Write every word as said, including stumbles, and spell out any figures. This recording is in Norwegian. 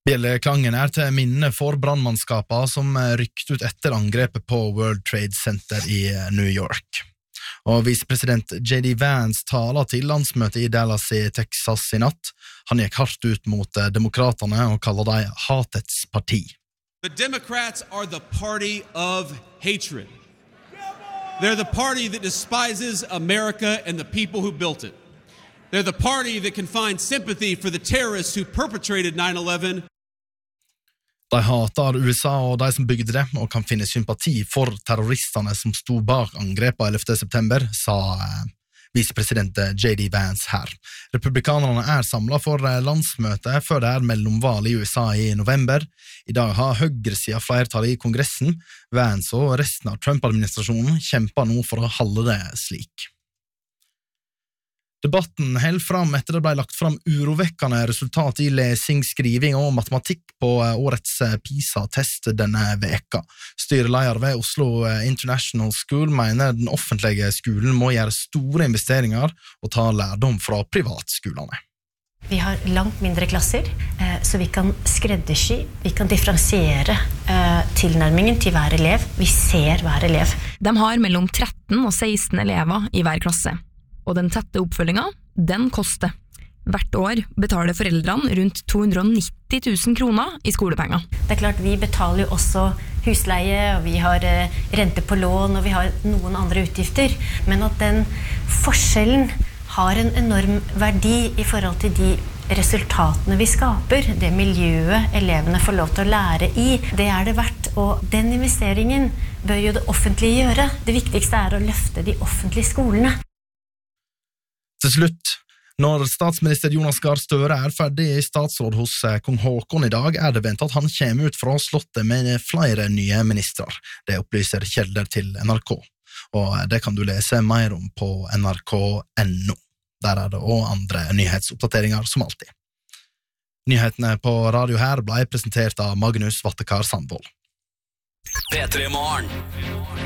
Bjelleklangen er til minne for brannmannskapene som rykte ut etter angrepet på World Trade Center i New York. Og visepresident J D Vance taler til landsmøtet i Dallas i Texas i natt. Han gikk hardt ut mot demokraterne og kaller dem hatets parti. The Democrats are the party of hatred. They're the party that despises America and the people who built it. They're the party that can find sympathy for the terrorists who perpetrated nine eleven. De hater U S A og de som bygde det, og kan finne sympati for terroristene som sto bak angrepet ellevte september, sa eh, visepresident J D Vance her. Republikanerne er samlet for landsmøtet før det er mellomvalg i U S A i november. I dag har høyresiden flertall i Kongressen. Vance og resten av Trump-administrasjonen kjemper nå for å holde det slik. Debatten held fram etter det ble lagt fram urovekkende resultat i lesing, skriving og matematikk på årets PISA-test denne veka. Styreleder ved Oslo International School mener den offentlige skolen må gjøre store investeringer og ta lærdom fra privatskolene. Vi har langt mindre klasser, så vi kan skreddersy, vi kan differensiere tilnærmingen til hver elev. Vi ser hver elev. De har mellom tretten og seksten elever i hver klasse. Og den tette oppfølginga, den koster. Hvert år betaler foreldrene rundt to hundre og nitti tusen kroner i skolepenger. Det er klart, vi betaler jo også husleie, og vi har rente på lån, og vi har noen andre utgifter. Men at den forskjellen har en enorm verdi i forhold til de resultatene vi skaper, det miljøet elevene får lov til å lære i, det er det verdt. Og den investeringen bør jo det offentlige gjøre. Det viktigste er å løfte de offentlige skolene. Til slutt, når statsminister Jonas Gahr Støre er ferdig i statsråd hos kong Håkon i dag, er det ventet at han kommer ut fra slottet med flere nye ministrar. Det opplyser kilder til N R K, og det kan du lese mer om på N R K punktum N O. Der er det også andre nyhetsoppdateringer som alltid. Nyhetene på radio her ble presentert av Magnus Vattekar Sandvold. P tre Morgen.